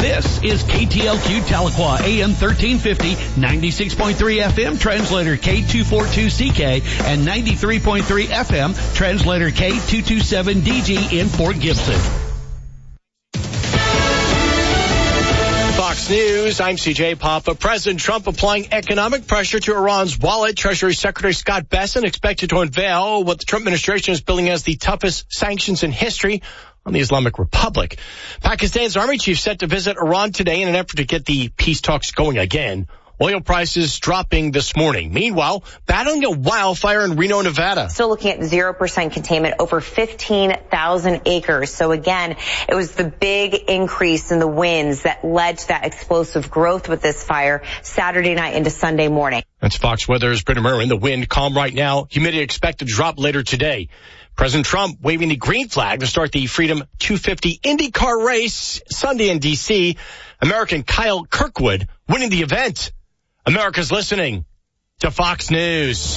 This is KTLQ Tahlequah, AM 1350, 96.3 FM, translator K242CK, and 93.3 FM, translator K227DG in Fort Gibson. Fox News, I'm CJ Papa. President Trump applying economic pressure to Iran's wallet. Treasury Secretary Scott Bessent expected to unveil what the Trump administration is billing as the toughest sanctions in history on the Islamic Republic. Pakistan's army chief set to visit Iran today in an effort to get the peace talks going again. Oil prices dropping this morning. Meanwhile, battling a wildfire in Reno, Nevada. Still looking at 0% containment, over 15,000 acres. So again, it was the big increase in the winds that led to that explosive growth with this fire Saturday night into Sunday morning. That's Fox Weather's Britta Merwin. The wind calm right now. Humidity expected to drop later today. President Trump waving the green flag to start the Freedom 250 IndyCar race Sunday in D.C. American Kyle Kirkwood winning the event. America's listening to Fox News.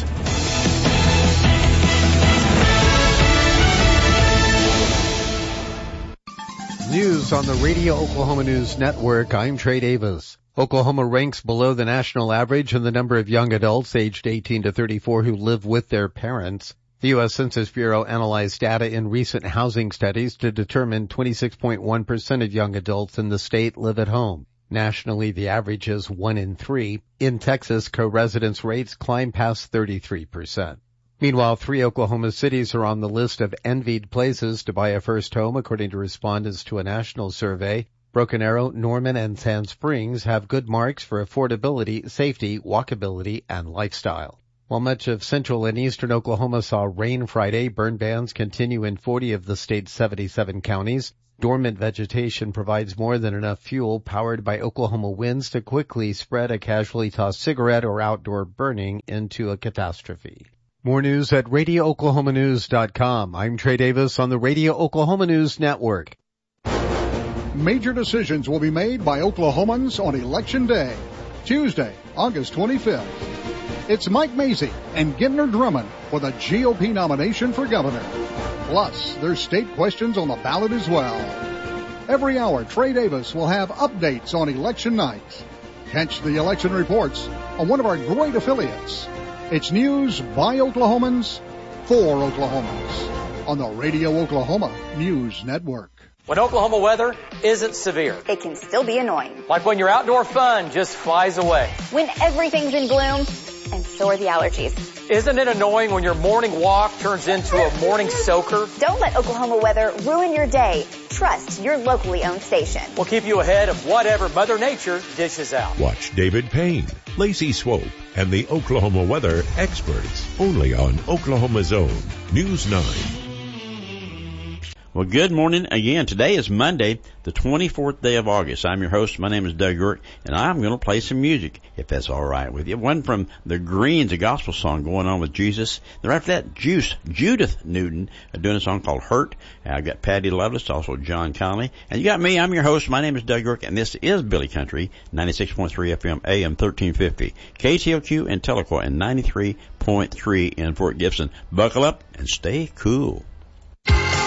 News on the Radio Oklahoma News Network. I'm Trey Davis. Oklahoma ranks below the national average in the number of young adults aged 18 to 34 who live with their parents. The U.S. Census Bureau analyzed data in recent housing studies to determine 26.1% of young adults in the state live at home. Nationally, the average is 1 in 3. In Texas, co-residence rates climb past 33%. Meanwhile, 3 Oklahoma cities are on the list of envied places to buy a first home, according to respondents to a national survey. Broken Arrow, Norman, and Sand Springs have good marks for affordability, safety, walkability, and lifestyle. While much of central and eastern Oklahoma saw rain Friday, burn bans continue in 40 of the state's 77 counties. Dormant vegetation provides more than enough fuel powered by Oklahoma winds to quickly spread a casually tossed cigarette or outdoor burning into a catastrophe. More news at RadioOklahomaNews.com. I'm Trey Davis on the Radio Oklahoma News Network. Major decisions will be made by Oklahomans on Election Day, Tuesday, August 25th. It's Mike Macy and Gidner Drummond for the GOP nomination for governor. Plus, there's state questions on the ballot as well. Every hour, Trey Davis will have updates on election night. Catch the election reports on one of our great affiliates. It's news by Oklahomans for Oklahomans on the Radio Oklahoma News Network. When Oklahoma weather isn't severe, it can still be annoying. Like when your outdoor fun just flies away. When everything's in gloom, and so are the allergies. Isn't it annoying when your morning walk turns into a morning soaker? Don't let Oklahoma weather ruin your day. Trust your locally owned station. We'll keep you ahead of whatever Mother Nature dishes out. Watch David Payne, Lacey Swope, and the Oklahoma weather experts only on Oklahoma's own News 9. Well, good morning again. Today is Monday, the 24th day of August. I'm your host. My name is Doug York, and I'm going to play some music, if that's all right with you. One from the Greens, a gospel song going on with Jesus. Then after that, Judith Newton doing a song called Hurt. I've got Patty Loveless, also John Connolly. And you got me. I'm your host. My name is Doug York, and this is Billy Country, 96.3 FM, AM 1350, KTLQ in Tahlequah, and 93.3 in Fort Gibson. Buckle up and stay cool.